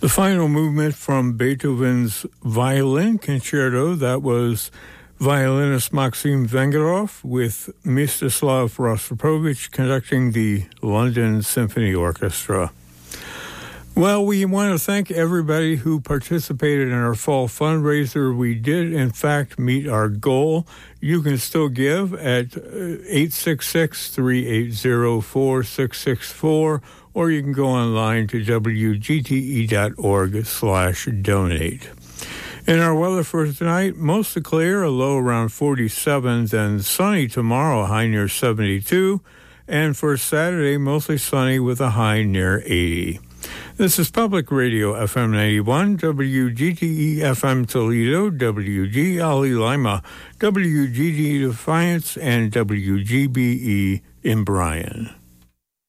The final movement from Beethoven's Violin Concerto, that was violinist Maxim Vengerov with Mstislav Rostropovich conducting the London Symphony Orchestra. Well, we want to thank everybody who participated in our fall fundraiser. We did, in fact, meet our goal. You can still give at 866-380-4664, or you can go online to wgte.org/donate. In our weather for tonight, mostly clear, a low around 47, then sunny tomorrow, a high near 72, and for Saturday, mostly sunny with a high near 80. This is Public Radio FM 91, WGTE FM Toledo, WGLE Lima, WGTE Defiance, and WGBE in Bryan.